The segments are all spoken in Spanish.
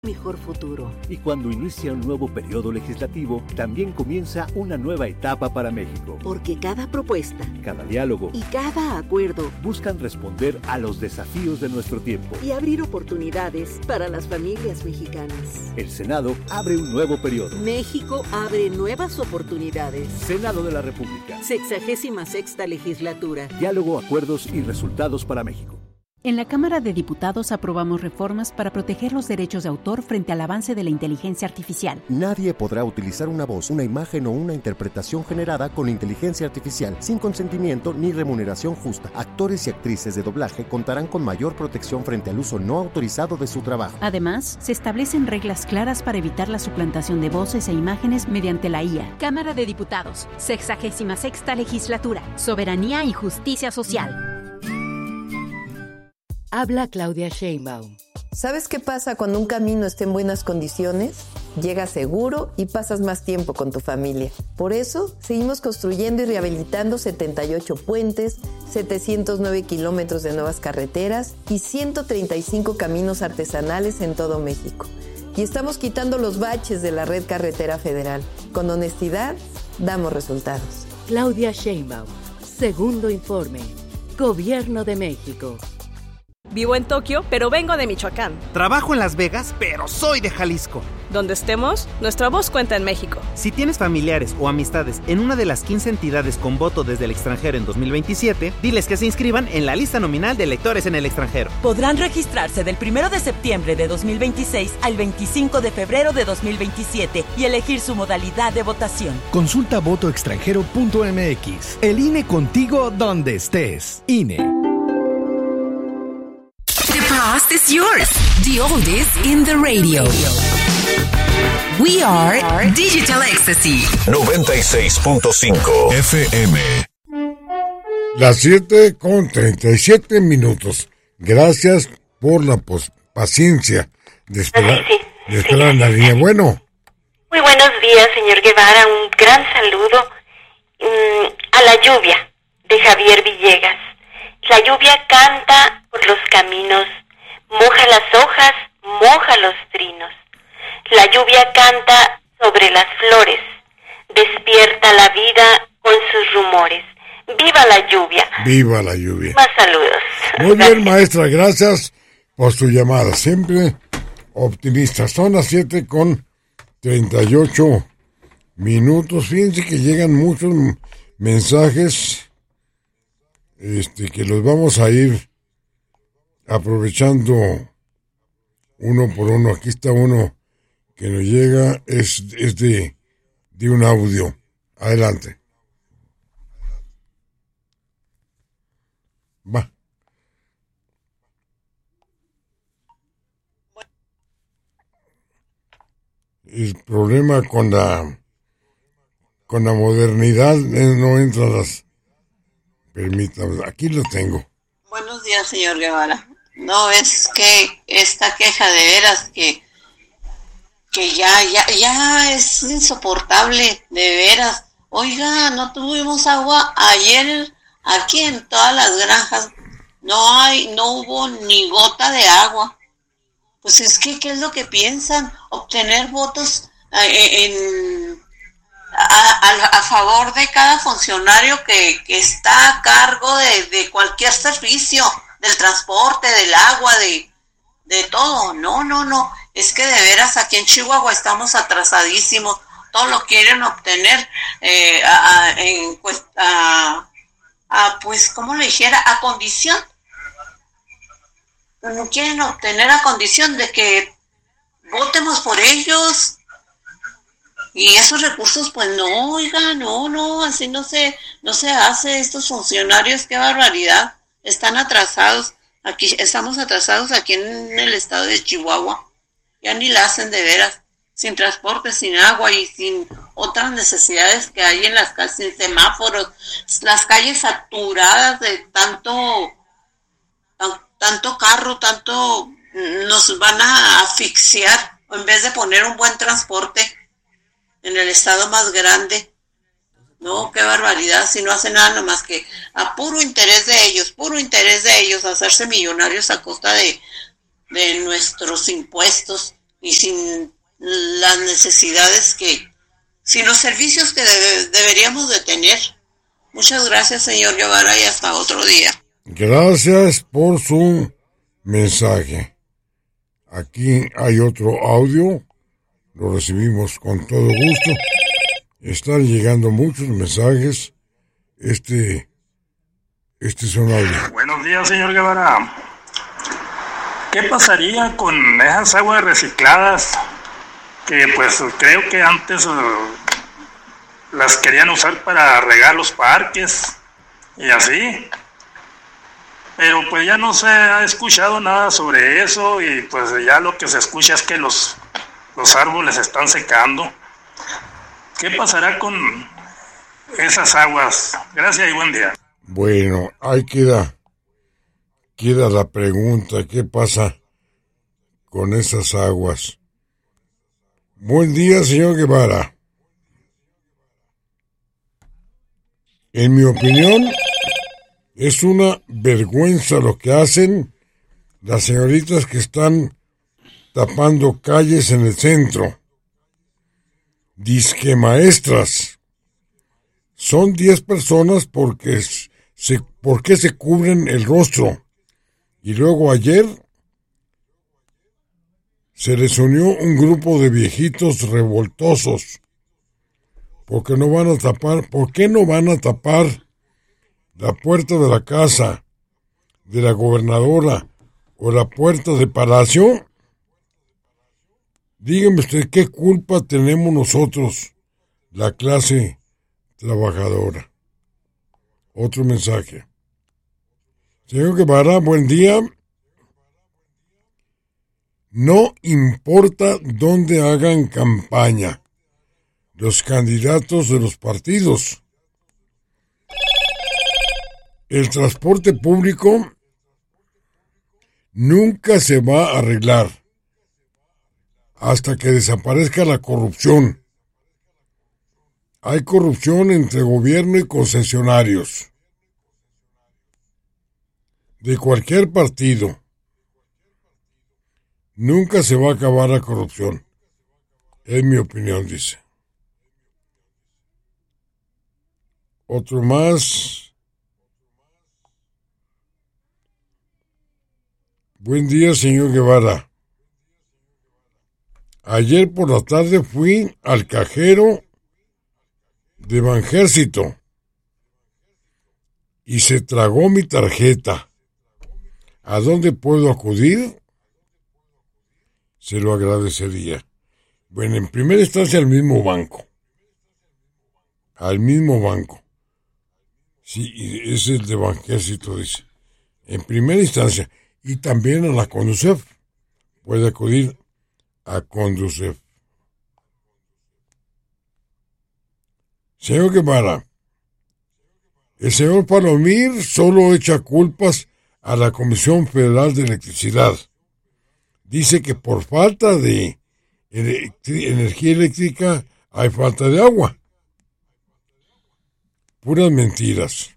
mejor futuro. Y cuando inicia un nuevo periodo legislativo, también comienza una nueva etapa para México. Porque cada propuesta, cada diálogo y cada acuerdo buscan responder a los desafíos de nuestro tiempo y abrir oportunidades para las familias mexicanas. El Senado abre un nuevo periodo. México abre nuevas oportunidades. Senado de la República. 66ª legislatura. Diálogo, acuerdos y resultados para México. En la Cámara de Diputados aprobamos reformas para proteger los derechos de autor frente al avance de la inteligencia artificial. Nadie podrá utilizar una voz, una imagen o una interpretación generada con inteligencia artificial sin consentimiento ni remuneración justa. Actores y actrices de doblaje contarán con mayor protección frente al uso no autorizado de su trabajo. Además, se establecen reglas claras para evitar la suplantación de voces e imágenes mediante la IA. Cámara de Diputados, 66ª legislatura, soberanía y justicia social. Habla Claudia Sheinbaum. ¿Sabes qué pasa cuando un camino está en buenas condiciones? Llegas seguro y pasas más tiempo con tu familia. Por eso, seguimos construyendo y rehabilitando 78 puentes, 709 kilómetros de nuevas carreteras y 135 caminos artesanales en todo México. Y estamos quitando los baches de la red carretera federal. Con honestidad, damos resultados. Claudia Sheinbaum. Segundo informe. Gobierno de México. Vivo en Tokio, pero vengo de Michoacán. Trabajo en Las Vegas, pero soy de Jalisco. Donde estemos, nuestra voz cuenta en México. Si tienes familiares o amistades en una de las 15 entidades con voto desde el extranjero en 2027, diles que se inscriban en la lista nominal de electores en el extranjero. Podrán registrarse del 1 de septiembre de 2026 al 25 de febrero de 2027 y elegir su modalidad de votación. Consulta votoextranjero.mx. El INE contigo donde estés. INE. The past is yours. The oldies in the radio. We are Digital Ecstasy. 96.5 FM. Las 7:37. Gracias por la paciencia de esperar, en la línea. Bueno. Muy buenos días, señor Guevara. Un gran saludo a la lluvia de Javier Villegas. La lluvia canta por los caminos, moja las hojas, moja los trinos. La lluvia canta sobre las flores, despierta la vida con sus rumores. ¡Viva la lluvia! ¡Viva la lluvia! Más saludos. Muy bien, maestra, gracias por su llamada. Siempre optimista. Son las 7:38. Fíjense que llegan muchos mensajes que los vamos a ir aprovechando uno por uno. Aquí está uno que nos llega, es de un audio. Adelante. Va. El problema con la modernidad no entra las... Permítame, aquí lo tengo. Buenos días, señor Guevara. No, es que esta queja de veras que ya es insoportable, de veras. Oiga, no tuvimos agua ayer aquí en todas las granjas. No hubo ni gota de agua. Pues es que, ¿qué es lo que piensan? Obtener votos a favor de cada funcionario que está a cargo de cualquier servicio, del transporte, del agua, de todo. No, es que de veras aquí en Chihuahua estamos atrasadísimos, todo lo quieren obtener pues, ¿cómo le dijera? A condición, no quieren obtener a condición de que votemos por ellos. Y esos recursos, pues no, oiga, no, así no se hace. Estos funcionarios, qué barbaridad, están atrasados. Estamos atrasados aquí en el estado de Chihuahua. Ya ni la hacen de veras, sin transporte, sin agua y sin otras necesidades que hay en las calles, sin semáforos, las calles saturadas de tanto carro, nos van a asfixiar, en vez de poner un buen transporte en el estado más grande. No, qué barbaridad, si no hacen nada nomás que a puro interés de ellos, hacerse millonarios a costa de nuestros impuestos, y sin las necesidades sin los servicios que deberíamos de tener. Muchas gracias, señor Guevara, y hasta otro día. Gracias por su mensaje. Aquí hay otro audio, lo recibimos con todo gusto. Están llegando muchos mensajes. Este es un audio. Buenos días, señor Guevara. ¿Qué pasaría con esas aguas recicladas que pues creo que antes las querían usar para regar los parques y así? Pero pues ya no se ha escuchado nada sobre eso y pues ya lo que se escucha es que los árboles están secando. ¿Qué pasará con esas aguas? Gracias y buen día. Bueno, ahí queda la pregunta, ¿qué pasa con esas aguas? Buen día, señor Guevara. En mi opinión, es una vergüenza lo que hacen las señoritas que están tapando calles en el centro. Disque maestras. Son 10 personas porque se cubren el rostro. Y luego ayer se les unió un grupo de viejitos revoltosos. ¿Por qué no van a tapar la puerta de la casa de la gobernadora o la puerta de Palacio? Dígame usted, ¿qué culpa tenemos nosotros, la clase trabajadora? Otro mensaje. Señor Guevara, buen día. No importa dónde hagan campaña los candidatos de los partidos. El transporte público nunca se va a arreglar hasta que desaparezca la corrupción. Hay corrupción entre gobierno y concesionarios de cualquier partido. Nunca se va a acabar la corrupción. Es mi opinión, dice. Otro más. Buen día, señor Guevara. Ayer por la tarde fui al cajero de Banjército y se tragó mi tarjeta. ¿A dónde puedo acudir? Se lo agradecería. Bueno, en primera instancia al mismo banco. Al mismo banco. Sí, es el de Banjército, dice. En primera instancia. Y también a la Conducef. Puede acudir a Conducef. Señor Guevara, el señor Palomir solo echa culpas a la Comisión Federal de Electricidad. Dice que por falta de energía eléctrica hay falta de agua. Puras mentiras.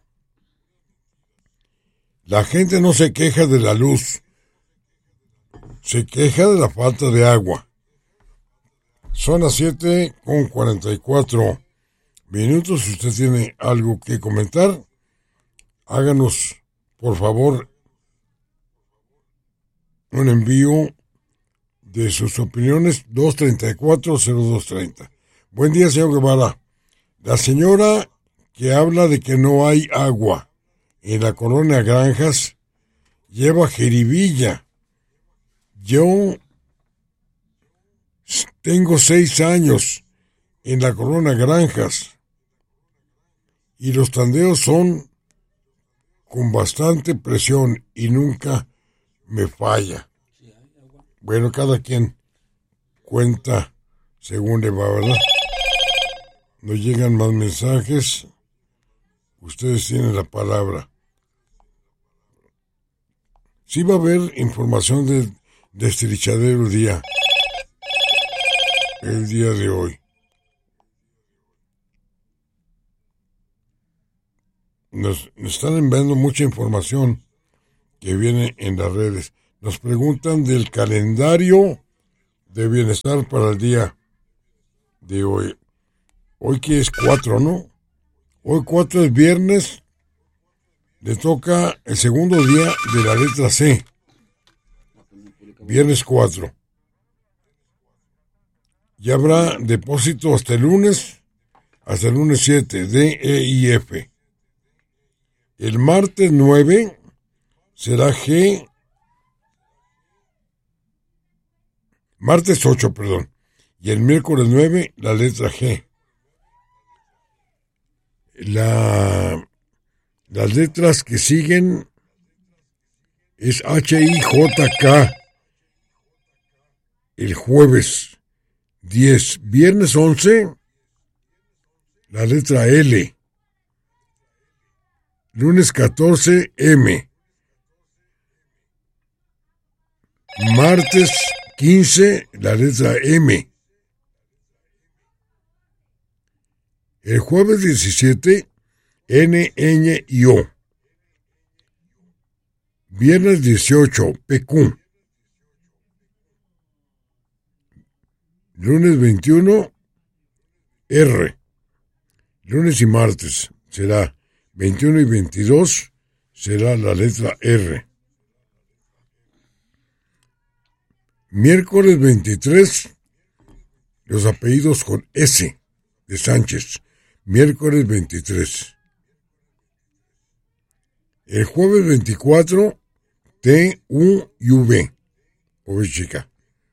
La gente no se queja de la luz, se queja de la falta de agua. Son las 7:44. Si usted tiene algo que comentar, háganos, por favor, un envío de sus opiniones 234-0230. Buen día, señor Guevara. La señora que habla de que no hay agua en la colonia Granjas lleva jiribilla. Yo tengo 6 años en la colonia Granjas y los tandeos son con bastante presión y nunca me falla. Bueno, cada quien cuenta según le va, ¿verdad? Nos llegan más mensajes. Ustedes tienen la palabra. Sí va a haber información de Destrichadero el día de hoy. Nos están enviando mucha información que viene en las redes. Nos preguntan del calendario de bienestar para el día de hoy. Hoy que es 4, ¿no? Hoy 4 es viernes. Le toca el segundo día de la letra C. Viernes 4. Ya habrá depósito hasta el lunes 7, D, E y F. El martes 9 será G. Martes 8, perdón. Y el miércoles 9, la letra G. Las letras que siguen es H, I, J, K. El jueves 10. Viernes 11, la letra L. Lunes 14, M. Martes 15, la letra M. El jueves 17, N, Ñ y O. Viernes 18, PQ. Lunes 21, R. Lunes y martes será 21 y 22, será la letra R. Miércoles 23, los apellidos con S de Sánchez. Miércoles 23. El jueves 24, T, U y V. V chica.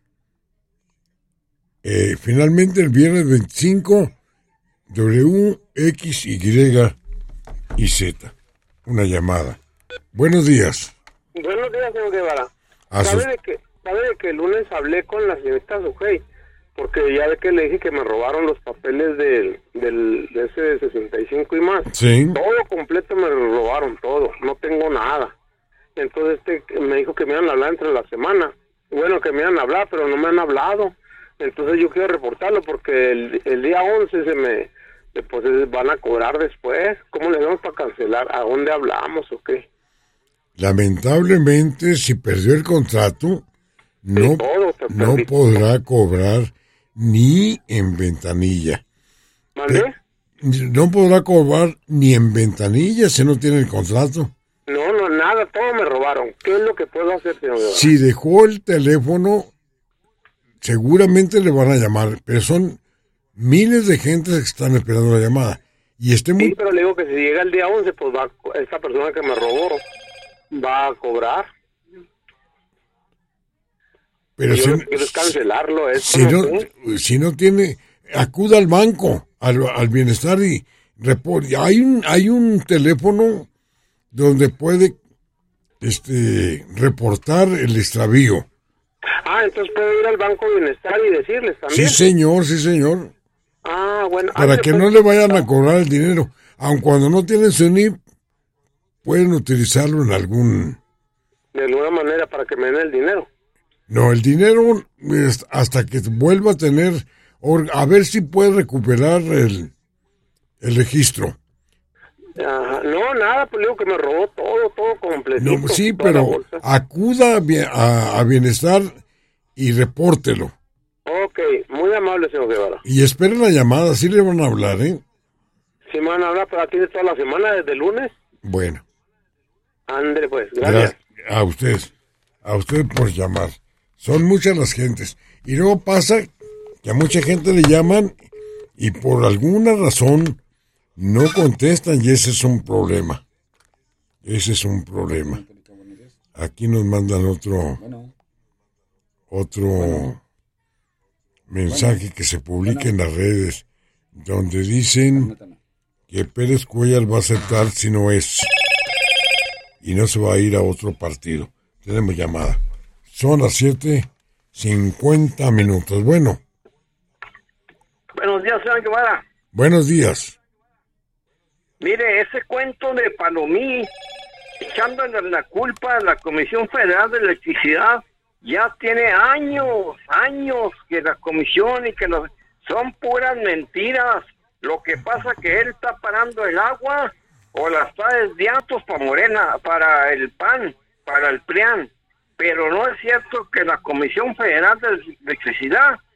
Finalmente el viernes 25, W, X, Y y Z. Una llamada. Buenos días. Buenos días, señor Guevara. ¿Sabe de que el lunes hablé con la señorita Sujei? Porque ya ve que le dije que me robaron los papeles de ese de 65 y más. Sí. Todo completo me lo robaron, todo. No tengo nada. Entonces me dijo que me iban a hablar entre la semana. Bueno, que me iban a hablar, pero no me han hablado. Entonces yo quiero reportarlo porque el día 11 pues van a cobrar después. ¿Cómo le damos para cancelar? ¿A dónde hablamos o qué? Lamentablemente, si perdió el contrato, no podrá cobrar ni en ventanilla. ¿Vale? No podrá cobrar ni en ventanilla si no tiene el contrato. No, nada, todo me robaron. ¿Qué es lo que puedo hacer, señor Guevara? Si dejó el teléfono, seguramente le van a llamar, pero son miles de gentes que están esperando la llamada. Y Sí, pero le digo que si llega el día 11, pues esta persona que me robó va a cobrar. Pero yo quiero cancelarlo. Si no tiene, acuda al banco, al bienestar y reporte. Hay un teléfono donde puede reportar el extravío. Entonces puedo ir al Banco Bienestar y decirles también. Sí, señor. Bueno. Para que no le vayan a cobrar el dinero. Aun cuando no tienen su NIP, pueden utilizarlo en algún... De alguna manera para que me den el dinero. No, el dinero hasta que vuelva a tener... A ver si puede recuperar el registro. No, nada, pues digo que me robó todo completito. No, sí, pero acuda a Bienestar y repórtelo. Ok, muy amable, señor Guevara. Y esperen la llamada, sí le van a hablar, ¿eh? Sí me van a hablar, pero aquí de toda la semana, desde el lunes. Bueno. Ándale, pues, gracias. A usted por llamar. Son muchas las gentes. Y luego pasa que a mucha gente le llaman y por alguna razón no contestan y ese es un problema. Aquí nos mandan otro mensaje que se publica en las redes donde dicen que Pérez Cuellar va a aceptar si no es y no se va a ir a otro partido. Tenemos llamada. Son las 7:50. Bueno. Buenos días, señor Guevara. Buenos días. Mire, ese cuento de Palomí, echándole la culpa a la Comisión Federal de Electricidad, ya tiene años que la comisión y que son puras mentiras. Lo que pasa que él está parando el agua o la está desviando para Morena, para el PAN, para el PRIAN. pero no es cierto que la Comisión Federal de Electricidad